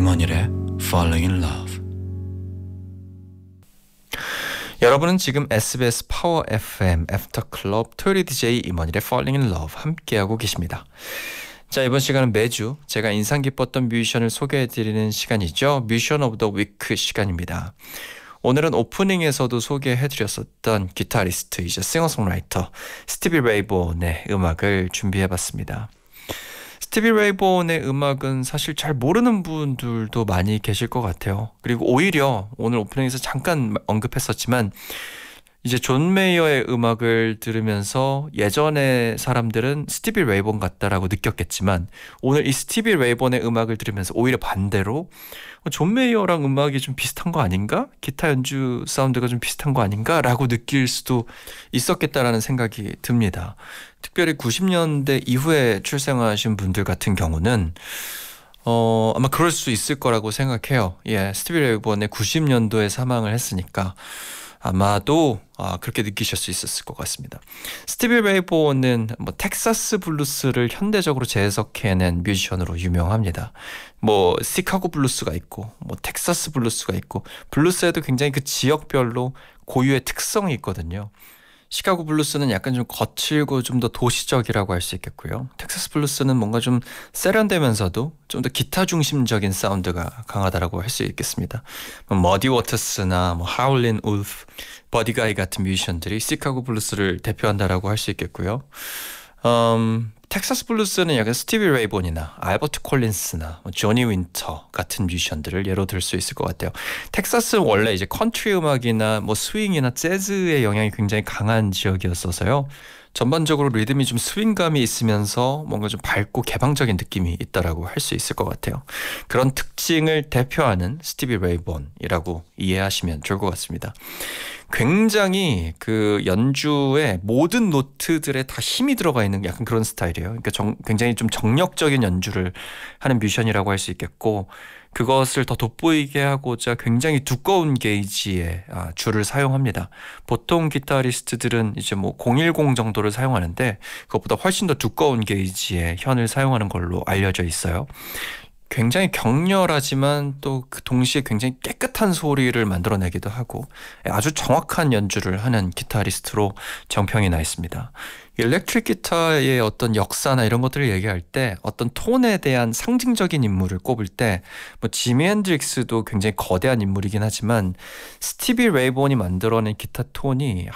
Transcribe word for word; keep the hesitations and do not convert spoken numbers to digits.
임원일의 Falling in Love. 여러분은 지금 에스비에스 파워 에프엠 애프터클럽 토요일 디제이 임원일의 Falling in Love 함께하고 계십니다. 자, 이번 시간은 매주 제가 인상 깊었던 뮤지션을 소개해드리는 시간이죠. 뮤지션 오브 더 위크 시간입니다. 오늘은 오프닝에서도 소개해드렸었던 기타리스트이자 싱어송라이터 스티비 레이본의 음악을 준비해봤습니다. 스티비 레이본의 음악은 사실 잘 모르는 분들도 많이 계실 것 같아요. 그리고 오히려 오늘 오프닝에서 잠깐 언급했었지만 이제 존 메이어의 음악을 들으면서 예전의 사람들은 스티비 레이본 같다라고 느꼈겠지만 오늘 이 스티비 레이본의 음악을 들으면서 오히려 반대로 존 메이어랑 음악이 좀 비슷한 거 아닌가? 기타 연주 사운드가 좀 비슷한 거 아닌가? 라고 느낄 수도 있었겠다라는 생각이 듭니다. 특별히 구십 년대 이후에 출생하신 분들 같은 경우는 어, 아마 그럴 수 있을 거라고 생각해요. 예, 스티비 레이본의 구십 년도에 사망을 했으니까 아마도 아, 그렇게 느끼실 수 있었을 것 같습니다. 스티비 레이본은 뭐 텍사스 블루스를 현대적으로 재해석해낸 뮤지션으로 유명합니다. 뭐 시카고 블루스가 있고 뭐 텍사스 블루스가 있고 블루스에도 굉장히 그 지역별로 고유의 특성이 있거든요. 시카고 블루스는 약간 좀 거칠고 좀 더 도시적이라고 할 수 있겠고요. 텍사스 블루스는 뭔가 좀 세련되면서도 좀 더 기타 중심적인 사운드가 강하다라고 할 수 있겠습니다. 머디 워터스나 뭐 하울린 울프, 버디가이 같은 뮤지션들이 시카고 블루스를 대표한다라고 할 수 있겠고요. 음, 텍사스 블루스는 약간 스티비 레이본이나 알버트 콜린스나 뭐 조니 윈터 같은 뮤지션들을 예로 들 수 있을 것 같아요. 텍사스는 원래 이제 컨트리 음악이나 뭐 스윙이나 재즈의 영향이 굉장히 강한 지역이었어서요. 전반적으로 리듬이 좀 스윙감이 있으면서 뭔가 좀 밝고 개방적인 느낌이 있다라고 할 수 있을 것 같아요. 그런 특징을 대표하는 스티비 레이본이라고 이해하시면 좋을 것 같습니다. 굉장히 그 연주의 모든 노트들에 다 힘이 들어가 있는 약간 그런 스타일이에요. 그러니까 정, 굉장히 좀 정력적인 연주를 하는 뮤지션이라고 할 수 있겠고 그것을 더 돋보이게 하고자 굉장히 두꺼운 게이지의 아, 줄을 사용합니다. 보통 기타리스트들은 이제 뭐 공일공 정도를 사용하는데 그것보다 훨씬 더 두꺼운 게이지의 현을 사용하는 걸로 알려져 있어요. 굉장히 격렬하지만 또 그 동시에 굉장히 깨끗한 소리를 만들어내기도 하고 아주 정확한 연주를 하는 기타리스트로 정평이 나 있습니다. 일렉트릭 기타의 어떤 역사나 이런 것들을 얘기할 때 어떤 톤에 대한 상징적인 인물을 꼽을 때 뭐 지미 핸드릭스도 굉장히 거대한 인물이긴 하지만 스티비 레이본이 만들어낸 기타 톤이